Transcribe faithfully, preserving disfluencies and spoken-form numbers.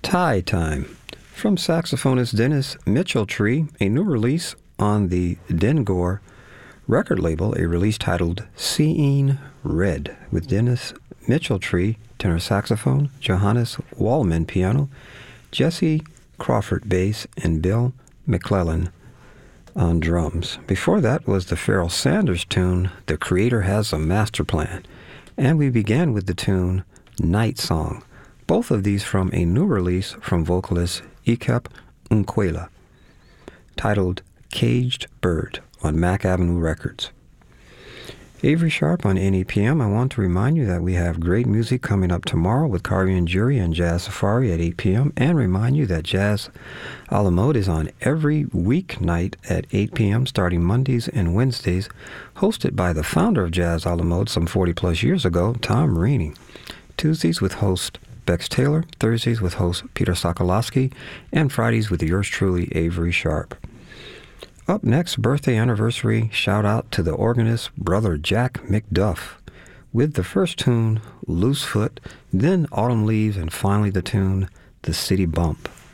Tie Time from saxophonist Dennis Mitchelltree, a new release on the Dengor record label, a release titled Seeing Red, with Dennis Mitchelltree, tenor saxophone, Johannes Wallman, piano, Jesse Crawford, bass, and Bill McClellan on drums. Before that was the Pharoah Sanders tune, The Creator Has a Master Plan, and we began with the tune Night Song, both of these from a new release from vocalist Ikep Nkwela, titled Caged Bird on Mack Avenue Records. Avery Sharp on N E P M. I want to remind you that we have great music coming up tomorrow with Kari and Jury and Jazz Safari at eight p.m. and remind you that Jazz a la Mode is on every weeknight at eight p.m. starting Mondays and Wednesdays, hosted by the founder of Jazz a la Mode some forty plus years ago, Tom Rainey. Tuesdays with host Bex Taylor, Thursdays with host Peter Sokolowski, and Fridays with yours truly, Avery Sharp. Up next, birthday anniversary shout-out to the organist Brother Jack McDuff, with the first tune, Loose Foot, then Autumn Leaves, and finally the tune, The City Bump.